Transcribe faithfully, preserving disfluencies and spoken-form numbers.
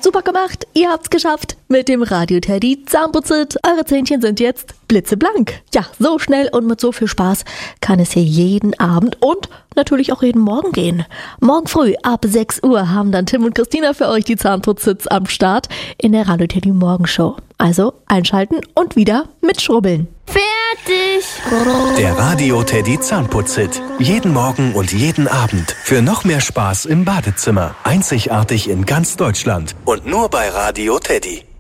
Super gemacht, ihr habt's geschafft mit dem Radio Teddy Zahnputzit. Eure Zähnchen sind jetzt blitzeblank. Ja, so schnell und mit so viel Spaß kann es hier jeden Abend und natürlich auch jeden Morgen gehen. Morgen früh ab sechs Uhr haben dann Tim und Christina für euch die Zahnputzits am Start in der Radio Teddy Morgenshow. Also einschalten und wieder mitschrubbeln. Fertig! Der Radio Teddy Zahnputzhit. Jeden Morgen und jeden Abend. Für noch mehr Spaß im Badezimmer. Einzigartig in ganz Deutschland. Und nur bei Radio Teddy.